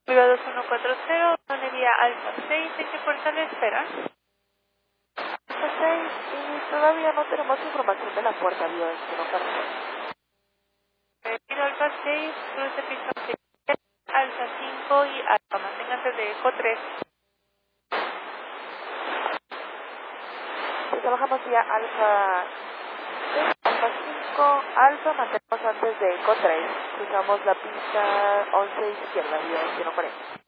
Viva 2140, Manería Alfa 6, ¿en qué puerta le espera? Alfa 6 y todavía no tenemos información de la puerta Viva 2140. Viva Alfa 6, cruce piso 6, Alfa 5 y Alfa, manténgase de Eco 3. Si trabajamos vía Alfa 6, Alfa 5, Alfa, mantenemos antes de Eco 3. Cruzamos la pista 11 izquierda, Viva 2140.